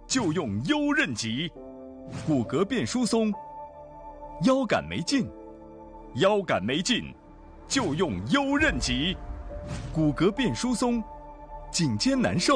就用优韧极，骨骼变疏松；腰杆没劲，腰杆没劲，就用优韧极，骨骼变疏松；颈肩难受，